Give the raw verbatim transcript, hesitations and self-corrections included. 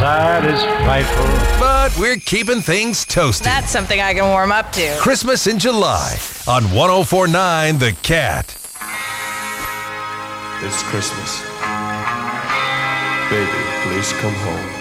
That is frightful. But we're keeping things toasty. That's something I can warm up to. Christmas in July on one oh four point nine The Cat. It's Christmas. Baby, please come home.